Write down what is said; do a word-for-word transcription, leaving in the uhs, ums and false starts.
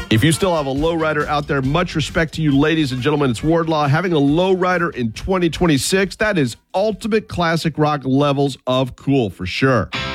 If you still have a lowrider out there, much respect to you, ladies and gentlemen. It's Wardlaw. Having a lowrider in twenty twenty-six, that is ultimate classic rock levels of cool for sure.